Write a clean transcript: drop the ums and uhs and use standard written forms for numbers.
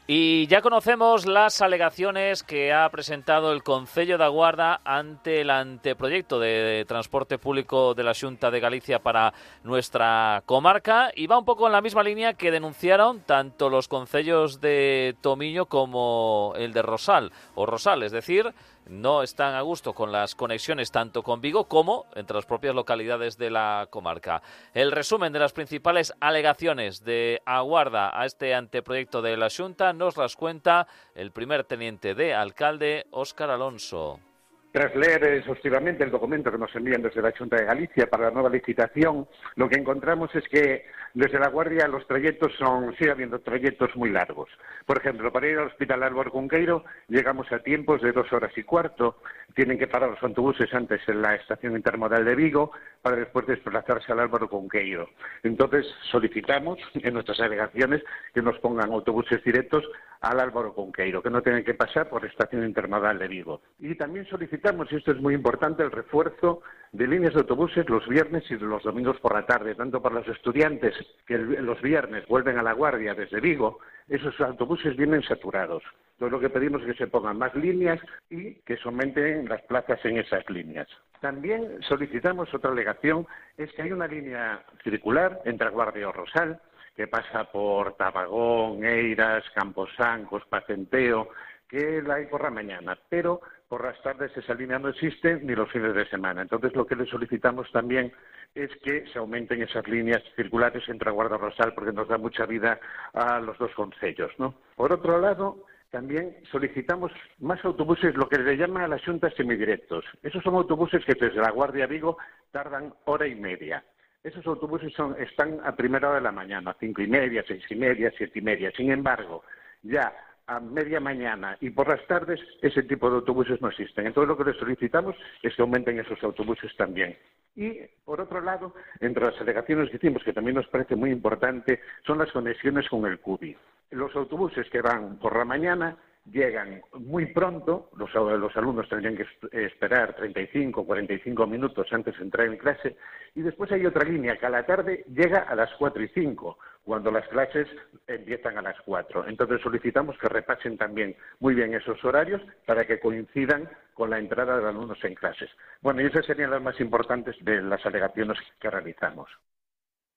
Y ya conocemos las alegaciones que ha presentado el Concello da Guarda ante el anteproyecto de transporte público de la Xunta de Galicia para nuestra comarca, y va un poco en la misma línea que denunciaron tanto los concellos de Tomiño como el de Rosal, es decir, no están a gusto con las conexiones tanto con Vigo como entre las propias localidades de la comarca. El resumen de las principales alegaciones de Aguarda a este anteproyecto de la Xunta nos las cuenta el primer teniente de alcalde, Óscar Alonso. Tras leer exhaustivamente el documento que nos envían desde la Xunta de Galicia para la nueva licitación, lo que encontramos es que desde La Guardia los trayectos sigue habiendo trayectos muy largos. Por ejemplo, para ir al Hospital Álvaro Cunqueiro llegamos a tiempos de 2 horas y cuarto. Tienen que parar los autobuses antes en la estación intermodal de Vigo para después desplazarse al Álvaro Cunqueiro. Entonces solicitamos en nuestras alegaciones que nos pongan autobuses directos al Álvaro Cunqueiro, que no tengan que pasar por la estación intermodal de Vigo. Y también solicitamos, y esto es muy importante, el refuerzo de líneas de autobuses los viernes y los domingos por la tarde, tanto para los estudiantes que los viernes vuelven a La Guardia desde Vigo. Esos autobuses vienen saturados. Entonces lo que pedimos es que se pongan más líneas y que se aumenten las plazas en esas líneas. También solicitamos otra alegación, es que hay una línea circular entre Guardia y Rosal, que pasa por Tabagón, Eiras, Camposancos, Pacenteo, que la hay por la mañana, pero por las tardes esa línea no existe ni los fines de semana. Entonces lo que le solicitamos también es que se aumenten esas líneas circulares entre Guarda y Rosal, porque nos da mucha vida a los dos concellos, ¿no? Por otro lado, también solicitamos más autobuses, lo que se llama a la Xunta semidirectos. Esos son autobuses que desde La Guardia a Vigo tardan hora y media. Esos autobuses están a primera hora de la mañana, 5:30, 6:30, 7:30. Sin embargo, ya a media mañana y por las tardes ese tipo de autobuses no existen. Entonces lo que les solicitamos es que aumenten esos autobuses también. Y, por otro lado, entre las alegaciones que hicimos, que también nos parece muy importante, son las conexiones con el CUBI. Los autobuses que van por la mañana llegan muy pronto, los alumnos tendrían que esperar 35 o 45 minutos antes de entrar en clase, y después hay otra línea que a la tarde llega a las 4:05, cuando las clases empiezan a las 4. Entonces solicitamos que repasen también muy bien esos horarios para que coincidan con la entrada de alumnos en clases. Bueno, y esas serían las más importantes de las alegaciones que realizamos.